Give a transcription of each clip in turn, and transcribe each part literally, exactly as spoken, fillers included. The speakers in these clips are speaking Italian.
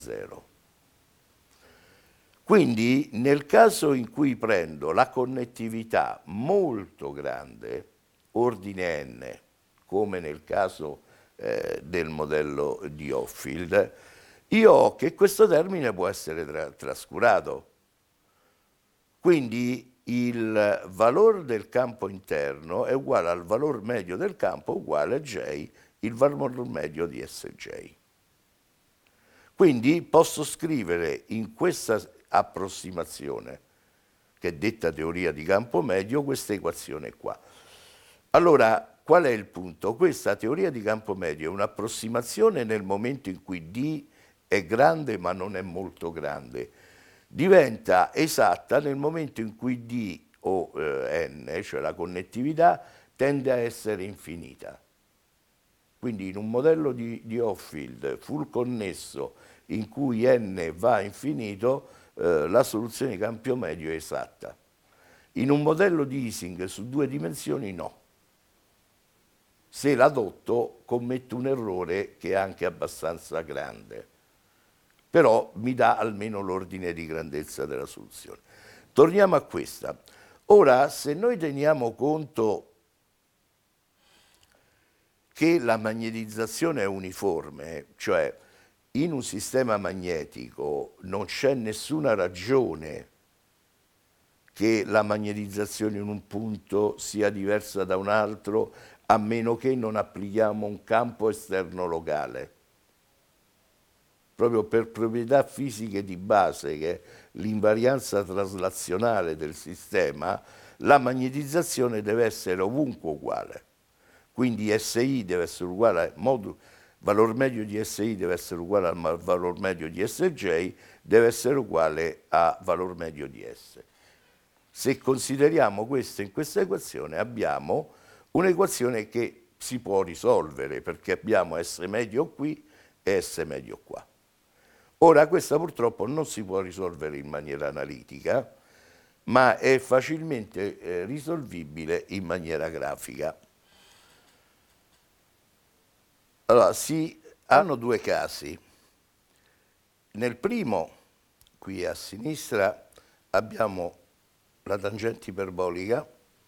zero. Quindi nel caso in cui prendo la connettività molto grande, ordine n, come nel caso eh, del modello di Hopfield, io ho che questo termine può essere tra trascurato. Quindi il valore del campo interno è uguale al valore medio del campo uguale a J, il valore medio di S J. Quindi posso scrivere in questa approssimazione, che è detta teoria di campo medio, questa equazione qua. Allora, qual è il punto? Questa teoria di campo medio è un'approssimazione nel momento in cui D è grande ma non è molto grande. Diventa esatta nel momento in cui D o eh, N, cioè la connettività, tende a essere infinita. Quindi in un modello di, di Hopfield full connesso in cui n va a infinito, eh, la soluzione di campo medio è esatta. In un modello di Ising su due dimensioni no. Se l'adotto commetto un errore che è anche abbastanza grande, però mi dà almeno l'ordine di grandezza della soluzione. Torniamo a questa. Ora, se noi teniamo conto che la magnetizzazione è uniforme, cioè in un sistema magnetico non c'è nessuna ragione che la magnetizzazione in un punto sia diversa da un altro, a meno che non applichiamo un campo esterno locale. Proprio per proprietà fisiche di base, che è l'invarianza traslazionale del sistema, la magnetizzazione deve essere ovunque uguale. Quindi S I deve essere uguale al valore medio di S I deve essere uguale al valore medio di S J, deve essere uguale al valore medio di S. Se consideriamo questo in questa equazione, abbiamo un'equazione che si può risolvere, perché abbiamo S medio qui e S medio qua. Ora, questa purtroppo non si può risolvere in maniera analitica, ma è facilmente eh, risolvibile in maniera grafica. Allora, si hanno due casi. Nel primo, qui a sinistra, abbiamo la tangente iperbolica,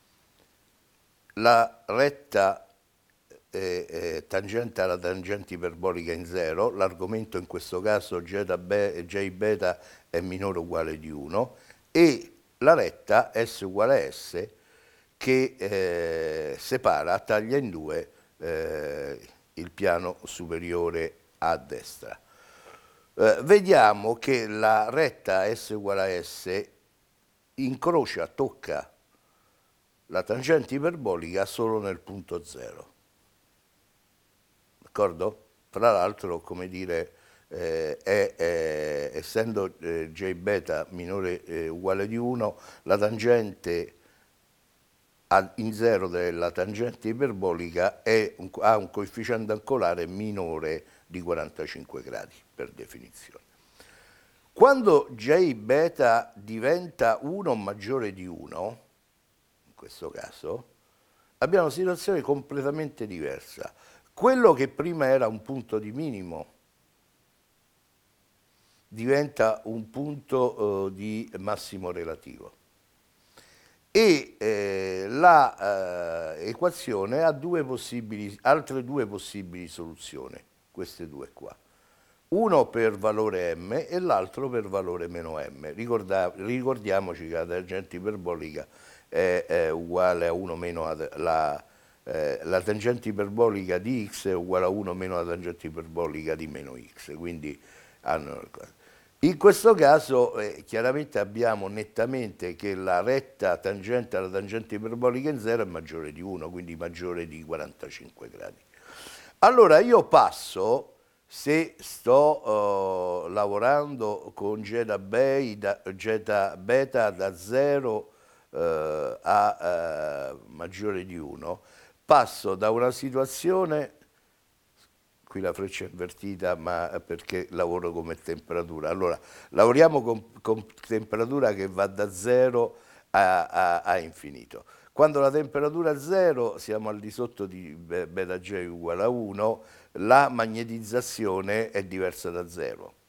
la retta eh, eh, tangente alla tangente iperbolica in zero, l'argomento in questo caso J beta è minore o uguale di uno, e la retta S uguale a S che eh, separa, taglia in due eh, il piano superiore a destra. Eh, vediamo che la retta S uguale a S incrocia, tocca la tangente iperbolica solo nel punto zero. D'accordo? Tra l'altro, come dire, eh, è, è, essendo eh, J beta minore eh, uguale di uno, la tangente in zero della tangente iperbolica è un, ha un coefficiente angolare minore di quarantacinque gradi, per definizione. Quando J beta diventa uno maggiore di uno, in questo caso, abbiamo una situazione completamente diversa. Quello che prima era un punto di minimo diventa un punto eh, di massimo relativo. E eh, la eh, equazione ha due possibili, altre due possibili soluzioni, queste due qua. Uno per valore m e l'altro per valore meno m. Ricorda, ricordiamoci che la tangente iperbolica è, è uguale a uno meno a, la, eh, la tangente iperbolica di x è uguale a uno meno la tangente iperbolica di meno x, quindi hanno... In questo caso eh, chiaramente abbiamo nettamente che la retta tangente alla tangente iperbolica in zero è maggiore di uno, quindi maggiore di quarantacinque gradi. Allora io passo, se sto uh, lavorando con J beta, J beta da zero uh, a uh, maggiore di uno, passo da una situazione... qui la freccia è invertita, ma perché lavoro come temperatura. Allora, lavoriamo con, con temperatura che va da zero a, a, a infinito. Quando la temperatura è zero, siamo al di sotto di beta J uguale a uno, la magnetizzazione è diversa da zero.